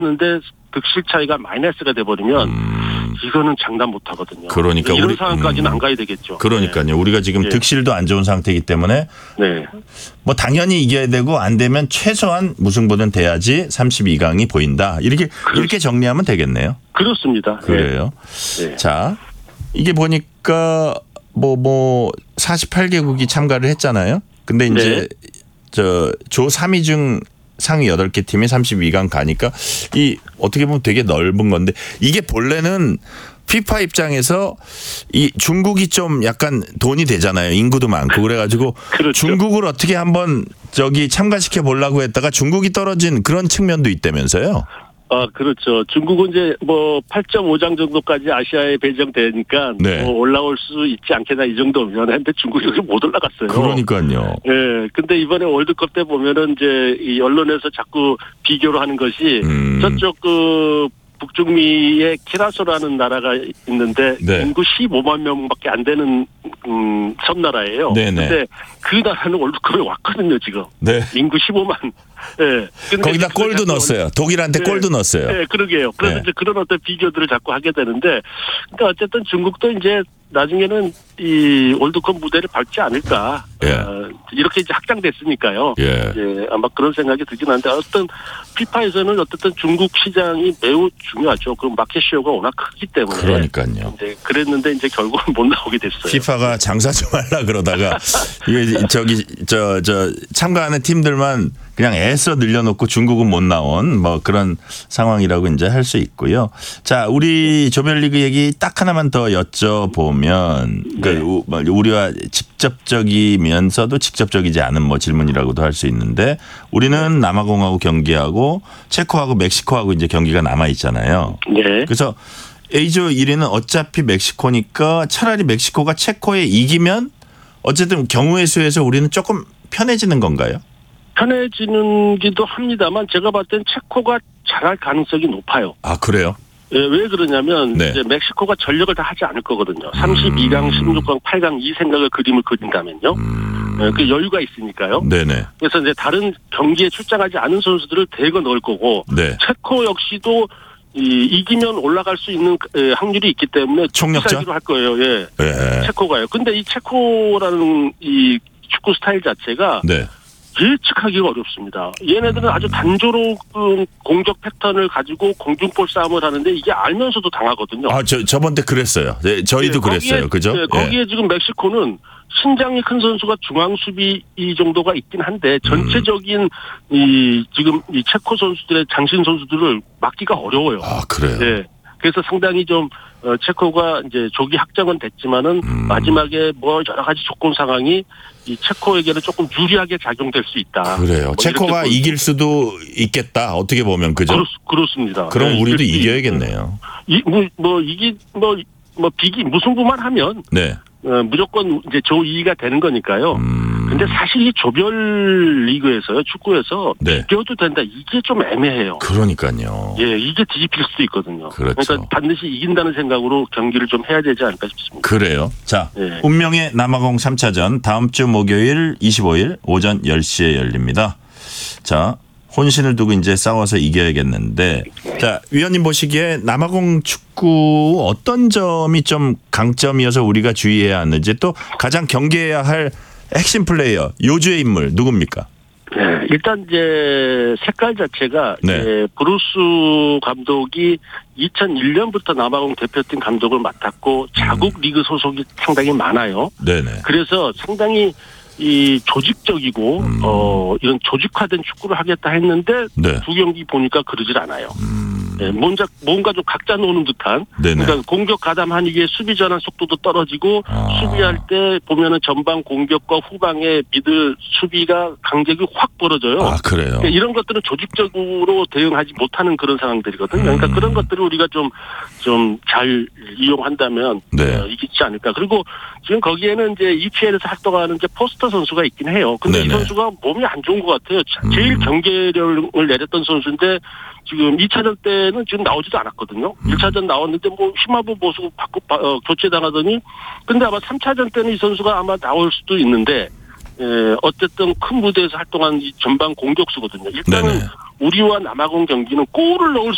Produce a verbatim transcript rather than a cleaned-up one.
했는데 득실 차이가 마이너스가 돼버리면 음. 이거는 장담 못하거든요. 그러니까 이런 우리, 상황까지는 음. 안 가야 되겠죠. 그러니까요. 네. 우리가 지금 네. 득실도 안 좋은 상태이기 때문에 네. 뭐 당연히 이겨야 되고 안 되면 최소한 무승부는 돼야지 삼십이 강이 보인다. 이렇게 그렇... 이렇게 정리하면 되겠네요. 그렇습니다. 그래요. 네. 자, 이게 보니까 뭐 뭐 사십팔 개국이 참가를 했잖아요. 근데 이제 네. 저 조 삼 위 중 상위 여덟 개 팀이 삼십이 강 가니까 이 어떻게 보면 되게 넓은 건데 이게 본래는 피파 입장에서 이 중국이 좀 약간 돈이 되잖아요. 인구도 많고 그래가지고 그렇죠. 중국을 어떻게 한번 저기 참가시켜 보려고 했다가 중국이 떨어진 그런 측면도 있다면서요. 아, 그렇죠. 중국은 이제 뭐 팔 점 오 장 정도까지 아시아에 배정되니까 네. 뭐 올라올 수 있지 않겠나 이 정도면 했는데 중국이 여기 못 올라갔어요. 그러니까요. 예. 네, 근데 이번에 월드컵 때 보면은 이제 이 언론에서 자꾸 비교를 하는 것이 음. 저쪽 그 북중미의 키라소라는 나라가 있는데 네. 인구 십오만 명밖에 안 되는 음, 섬나라예요. 그런데 그 나라는 월드컵에 왔거든요, 지금. 네. 인구 십오만. 네. 거기다 골도 넣었어요. 독일한테 네. 골도 넣었어요. 네, 그러게요. 그래서 네. 이제 그런 어떤 비교들을 자꾸 하게 되는데, 근데 어쨌든 중국도 이제 나중에는 이 월드컵 무대를 밟지 않을까. 예. 어, 이렇게 이제 확장됐으니까요. 예. 예, 아마 그런 생각이 들긴 한데, 어떤 피파에서는 어쨌든 중국 시장이 매우 중요하죠. 그 마켓시어가 워낙 크기 때문에. 그러니까요. 이제 그랬는데 이제 결국은 못 나오게 됐어요. 피파가 장사 좀 하려 그러다가 이게 저기 저 저 참가하는 팀들만 그냥 애써 늘려놓고 중국은 못 나온 뭐 그런 상황이라고 이제 할 수 있고요. 자, 우리 조별리그 얘기 딱 하나만 더 여쭤보면 네. 그 우리와 직접적이면서도 직접적이지 않은 뭐 질문이라고도 할 수 있는데 우리는 남아공하고 경기하고 체코하고 멕시코하고 이제 경기가 남아 있잖아요. 네. 그래서 A조 일 위는 어차피 멕시코니까 차라리 멕시코가 체코에 이기면 어쨌든 경우의 수에서 우리는 조금 편해지는 건가요? 편해지는기도 합니다만 제가 봤을 땐 체코가 잘할 가능성이 높아요. 아, 그래요? 예, 왜 그러냐면 네. 이제 멕시코가 전력을 다 하지 않을 거거든요. 삼십이 강, 음. 십육 강, 팔 강 이 생각을 그림을 그린다면요. 음. 예, 그 여유가 있으니까요. 네네. 그래서 이제 다른 경기에 출장하지 않은 선수들을 대거 넣을 거고 네. 체코 역시도 이, 이기면 올라갈 수 있는 에, 확률이 있기 때문에 총력전 할 거예요. 예. 네. 체코가요. 근데 이 체코라는 이 축구 스타일 자체가 네. 예측하기가 어렵습니다. 얘네들은 아주 단조로운 공격 패턴을 가지고 공중볼 싸움을 하는데 이게 알면서도 당하거든요. 아, 저 저번 때 그랬어요. 네, 저희도 네, 그랬어요. 거기에, 그죠? 네, 거기에 네. 지금 멕시코는 신장이 큰 선수가 중앙 수비 이 정도가 있긴 한데 전체적인 이 지금 이 체코 선수들의 장신 선수들을 막기가 어려워요. 아, 그래요. 네. 그래서 상당히 좀 어, 체코가 이제 조기 확정은 됐지만은 음. 마지막에 뭐 여러 가지 조건 상황이 이 체코에게는 조금 유리하게 작용될 수 있다. 그래요. 뭐 체코가 이길 수도 있겠다. 어떻게 보면 그죠? 그렇, 그렇습니다. 그럼 네, 우리도 이길, 이겨야겠네요. 이, 뭐, 뭐 이기 뭐, 뭐 비기 무승부만 하면 네. 어, 무조건 이제 조 이 위가 되는 거니까요. 음. 근데 사실 이 조별 리그에서요, 축구에서 네. 비껴도 된다. 이게 좀 애매해요. 그러니까요. 예, 이게 뒤집힐 수도 있거든요. 그렇죠. 그러니까 반드시 이긴다는 생각으로 경기를 좀 해야 되지 않을까 싶습니다. 그래요. 자, 예. 운명의 남아공 삼 차전 다음 주 목요일 이십오 일 오전 열 시에 열립니다. 자, 혼신을 두고 이제 싸워서 이겨야겠는데, 자, 위원님 보시기에 남아공 축구 어떤 점이 좀 강점이어서 우리가 주의해야 하는지 또 가장 경계해야 할 핵심 플레이어, 요주의 인물 누굽니까? 네, 일단 이제 색깔 자체가 네. 이제 브루스 감독이 이천일 년부터 남아공 대표팀 감독을 맡았고 자국 음. 리그 소속이 상당히 많아요. 네네. 그래서 상당히 이 조직적이고 음. 어 이런 조직화된 축구를 하겠다 했는데 네. 두 경기 보니까 그러질 않아요. 음. 네, 뭔가 뭔가 좀 각자 노는 듯한. 네네. 그러니까 공격 가담한 이게 수비 전환 속도도 떨어지고 아. 수비할 때 보면은 전방 공격과 후방의 미들 수비가 간격이 확 벌어져요. 아, 그래요. 그러니까 이런 것들은 조직적으로 대응하지 못하는 그런 상황들이거든요. 그러니까 음. 그런 것들을 우리가 좀 좀 잘 이용한다면 네. 어, 이기지 않을까. 그리고 지금 거기에는 이제 이피엘에서 활동하는 이제 포스터 선수가 있긴 해요. 근데 네네. 이 선수가 몸이 안 좋은 것 같아요. 제일 음. 경계력을 내렸던 선수인데 지금 이 차전 때는 지금 나오지도 않았거든요. 음. 일 차전 나왔는데 뭐 힘하부 보수 바꾸 어, 교체당하더니 근데 아마 삼 차전 때는 이 선수가 아마 나올 수도 있는데 에, 어쨌든 큰 무대에서 활동한 이 전방 공격수거든요. 일단은 네네. 우리와 남아공 경기는 골을 넣을